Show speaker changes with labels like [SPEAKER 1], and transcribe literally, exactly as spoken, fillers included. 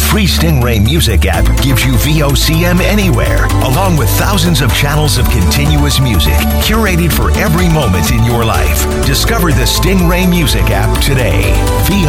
[SPEAKER 1] free Stingray Music app gives you V O C M anywhere, along with thousands of channels of continuous music curated for every moment in your life. Discover the Stingray Music app today. V O